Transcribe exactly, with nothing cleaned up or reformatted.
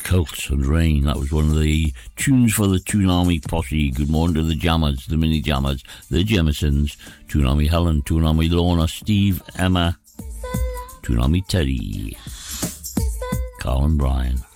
Cults and Rain. That was one of the tunes for the Toonami posse. Good morning to the Jammers, the Mini Jammers, the Jemisons, Toonami Helen, Toonami Lorna, Steve, Emma, Toonami Teddy, Carl and Brian.